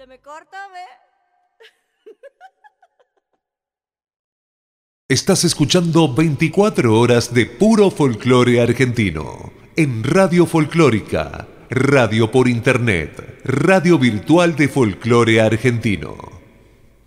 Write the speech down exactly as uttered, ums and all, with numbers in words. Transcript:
me corta, ve. Estás escuchando veinticuatro horas de puro folclore argentino en Radio Folclórica, radio por internet, radio virtual de folclore argentino.